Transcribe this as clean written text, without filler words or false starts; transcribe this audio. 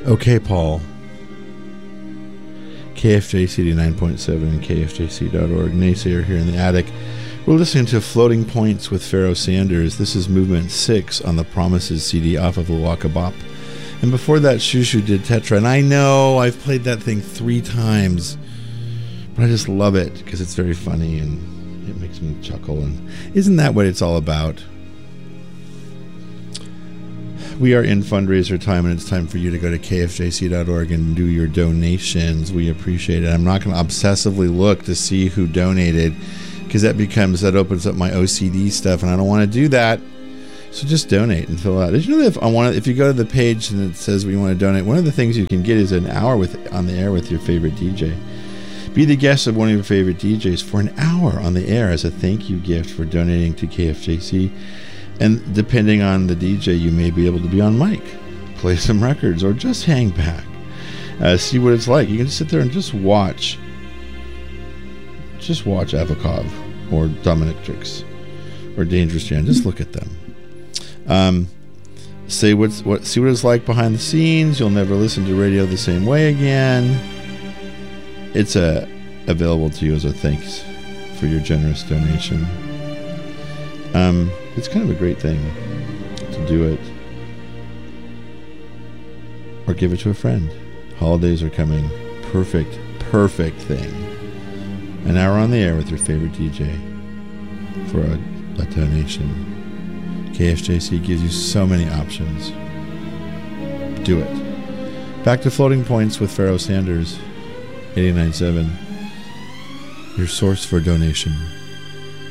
Okay, Paul. KFJCD 9.7 and KFJC.org. Naysayer here in the attic. We're listening to Floating Points with Pharoah Sanders. This is movement 6 on the Promises CD off of Waka Bop. And before that, Shushu did Tetra. And I know I've played that thing 3 times, but I just love it because it's very funny and it makes me chuckle. And isn't that what it's all about? We are in fundraiser time, and it's time for you to go to kfjc.org and do your donations. We appreciate it. I'm not going to obsessively look to see who donated, because that opens up my OCD stuff, and I don't want to do that. So just donate and fill out. Did you know that if you go to the page and it says we want to donate, one of the things you can get is an hour on the air with your favorite DJ. Be the guest of one of your favorite DJs for an hour on the air as a thank you gift for donating to KFJC. And depending on the DJ, you may be able to be on mic, play some records, or just hang back. See what it's like. You can just sit there and just watch. Just watch Avakov or Dominic Trix or Dangerous Jan. Just look at them. See what it's like behind the scenes. You'll never listen to radio the same way again. It's available to you as a thanks for your generous donation. It's kind of a great thing to do it. Or give it to a friend. Holidays are coming. Perfect thing. An hour on the air with your favorite DJ for a donation. KFJC gives you so many options. Do it. Back to Floating Points with Pharoah Sanders, 89.7. Your source for donation.